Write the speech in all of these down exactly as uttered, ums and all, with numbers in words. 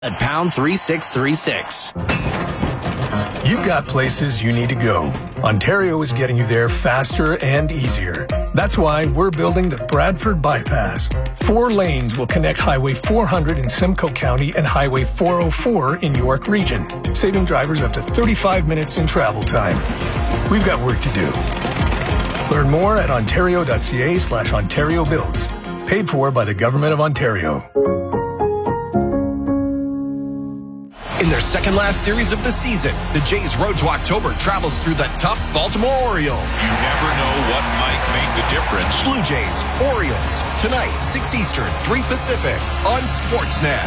At pound three six three six. You've got places you need to go. Ontario is getting you there faster and easier. That's why we're building the Bradford Bypass. Four lanes will connect Highway four hundred in Simcoe County and Highway four oh four in York Region, saving drivers up to thirty-five minutes in travel time. We've got work to do. Learn more at ontario.ca slash Ontario Builds. Paid for by the Government of Ontario. In their second last series of the season, the Jays' road to October travels through the tough Baltimore Orioles. You never know what might make the difference. Blue Jays, Orioles, tonight, six Eastern, three Pacific, on Sportsnet.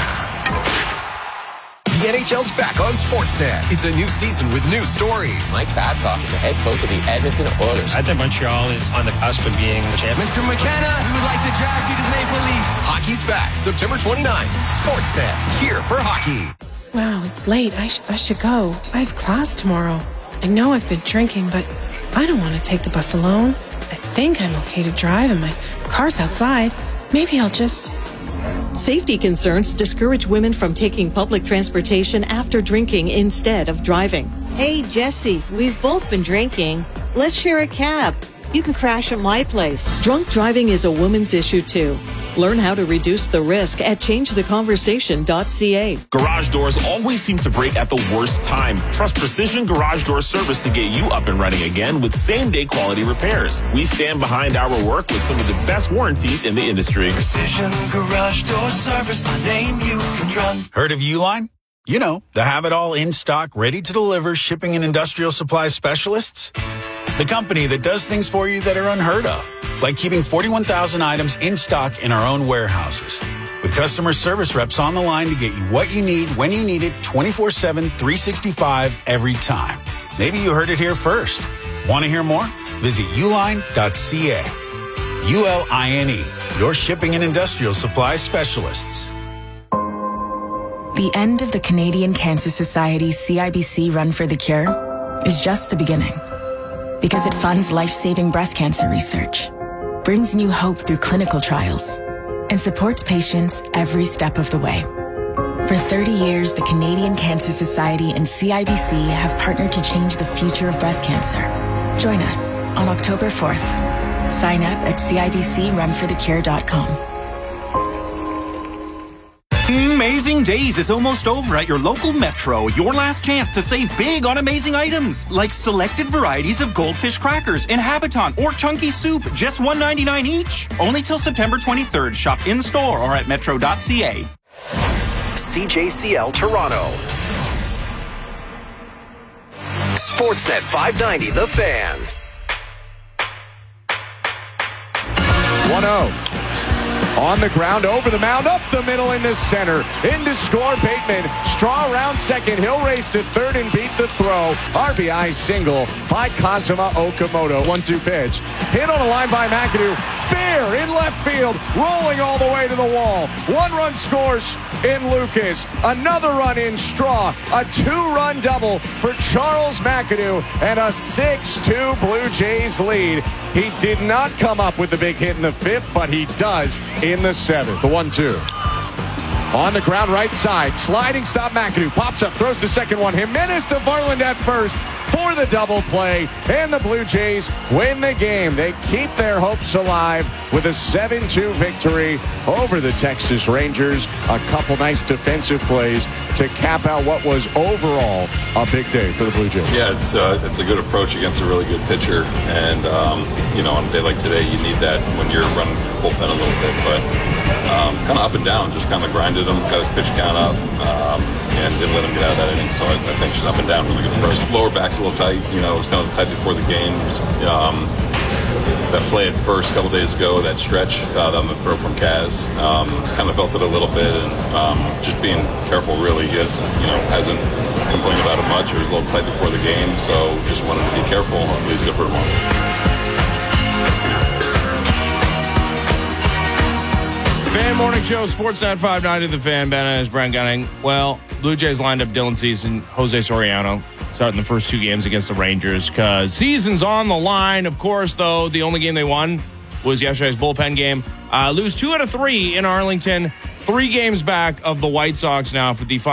The N H L's back on Sportsnet. It's a new season with new stories. Mike Babcock is the head coach of the Edmonton Oilers. I think Montreal is on the cusp of being the champion. Mister McKenna, we would like to draft you to the Maple Leafs. Hockey's back, September twenty-ninth. Sportsnet, here for hockey. Wow, it's late. I, sh- I should go. I have class tomorrow. I know I've been drinking, but I don't want to take the bus alone. I think I'm okay to drive and my car's outside. Maybe I'll just... Safety concerns discourage women from taking public transportation after drinking instead of driving. Hey, Jesse, we've both been drinking. Let's share a cab. You can crash at my place. Drunk driving is a woman's issue, too. Learn how to reduce the risk at change the conversation dot c a. Garage doors always seem to break at the worst time. Trust Precision Garage Door Service to get you up and running again with same-day quality repairs. We stand behind our work with some of the best warranties in the industry. Precision Garage Door Service, a name you can trust. Heard of Uline? You know, the have-it-all in-stock, ready-to-deliver shipping and industrial supply specialists. The company that does things for you that are unheard of, like keeping forty-one thousand items in stock in our own warehouses. With customer service reps on the line to get you what you need, when you need it, twenty-four seven, three sixty-five, every time. Maybe you heard it here first. Want to hear more? Visit uline dot c a. U L I N E, your shipping and industrial supply specialists. The end of the Canadian Cancer Society's C I B C Run for the Cure is just the beginning. Because it funds life-saving breast cancer research, brings new hope through clinical trials, and supports patients every step of the way. For thirty years, the Canadian Cancer Society and C I B C have partnered to change the future of breast cancer. Join us on October fourth. Sign up at C I B C run for the cure dot com. Amazing Days is almost over at your local Metro. Your last chance to save big on amazing items like selected varieties of Goldfish crackers in Habitant or Chunky Soup, just one ninety-nine each. Only till September twenty-third. Shop in store or at metro dot c a. C J C L Toronto. Sportsnet five ninety, The Fan. one oh. On the ground, over the mound, up the middle into center. In to score, Bateman. Straw around second. He'll race to third and beat the throw. R B I single by Kazuma Okamoto. one two pitch. Hit on a line by McAdoo. Fair in left field. Rolling all the way to the wall. One run scores in Lucas. Another run in Straw. A two-run double for Charles McAdoo. And a six two Blue Jays lead. He did not come up with the big hit in the fifth, but he does in the seventh. The one two. On the ground right side. Sliding stop McAdoo. Pops up. Throws the second one. Jimenez to Varland at first for the double play. And the Blue Jays win the game. They keep their hopes alive with a seven two victory over the Texas Rangers. A couple nice defensive plays to cap out what was overall a big day for the Blue Jays. Yeah, it's, uh, it's a good approach against a really good pitcher. And, um, you know, on a day like today, you need that when you're running bullpen a little bit. But um, kind of up and down, just kind of grinded him, got his pitch count up, um, and didn't let him get out of that inning. So I, I think just up and down, really good approach. His lower back's a little tight. You know, it was kind of tight before the game. It was, um, that play at first a couple days ago, that stretch uh, on the throw from Kaz, um, kind of felt it a little bit, and um, just being careful. Really, he has, you know, hasn't complained about it much. It was a little tight before the game, so just wanted to be careful. Hopefully, he's good for tomorrow. Fan Morning Show, Sportsnet five ninety, The Fan. Ben is Brent Gunning. Well, Blue Jays lined up Dylan Cease and Jose Soriano starting the first two games against the Rangers because season's on the line. Of course, though, the only game they won was yesterday's bullpen game. Uh, lose two out of three in Arlington. three games back of the White Sox now for the